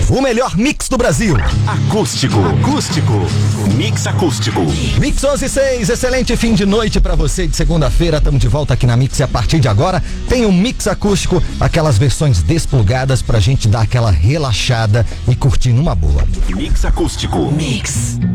O melhor mix do Brasil. Acústico. Mix acústico. Mix 11:06, excelente fim de noite pra você de segunda-feira. Estamos de volta aqui na Mix e a partir de agora tem um mix acústico, aquelas versões desplugadas pra gente dar aquela relaxada e curtir numa boa. Mix acústico. Mix.